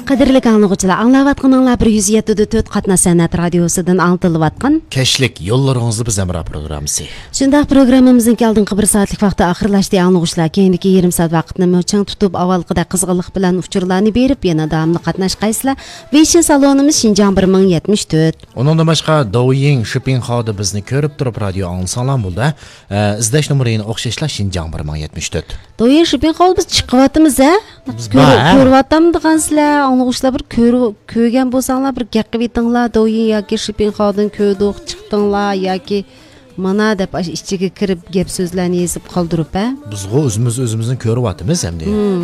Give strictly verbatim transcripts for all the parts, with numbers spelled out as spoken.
Qadirlik anlıqçılar, anlayatqanlar bir yüz yetdi nöqta to'rt Qatnash san'at radiosidan anglatilayotgan Keşlik yollarınızı biz emra programısı. Shundaq programmamizning oldingi bir soatlik vaqti oxirlashdi anlıqçılar. Keyingi yarim soat vaqtni mo'chang tutib avvalgida qizg'inlik bilan uchurlarni berib, yana davomli qatnashqaysizlar. Vision salonimiz Şinjan bir ming yetmish to'rt. Onun da başqa Douyin Shipping How'da bizni ko'rib turib radio anglsanlar bo'ldi. İzleş numarayını o'xshashlar Şinjan bir ming yetmish to'rt. Douyin Shipping How biz chiqyapmiz a? Ko'ryaptimi degansizlar? Anlıqçılar bir ko'rgan bo'lsanglar bir gap qilib aytinglar. Douyin yoki Shipping How'dan ko'rdik, chiqdinglar yoki mana deb ichiga kirib gap so'zlarni yezib qoldirib a? Bizga o'zimiz o'zimizni ko'ryapmiz hamda.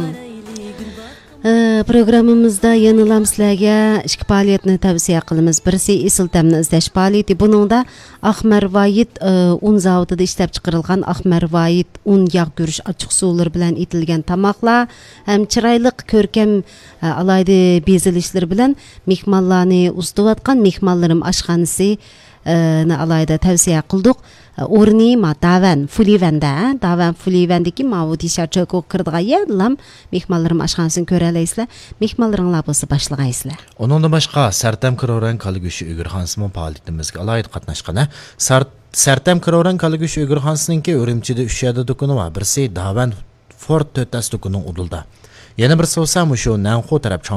Programımızda yanılam sizlarga ikki faoliyatni tavsiya qilamiz. Birisi Isil tamni izlash faoliyati. Buningda Ahmarvoyit un zavodida ishlab chiqarilgan Ahmarvoyit un yog' go'rish ochiq suvlar bilan etilgan tamoqlar ham chiroyli ko'rkam alayda bezilishlar bilan mehmonlarni ustuvatgan mehmonlarim oshxonasi ni alayda tavsiya qildik. O'rni ma davan fulivanda davan fulivandagi mavudi sharchako kirdigan lam mehmonlarim oshxonasini ko'ra olasizlar. Mehmonlaringlar bo'lsa boshlagaysizlar. Onun da başqa Sartam Kiroran Kalıgüşü Uygurxonasının faoliyatimizga alayda qatnashqani. Sartam Kiroran Kalıgüşü Uygurxonasininki Urumchida uch yada do'koni bor. Birisi Davan Ford to'rtta do'konining udulda. Yana birisi bo'lsa shu Nanxo taraf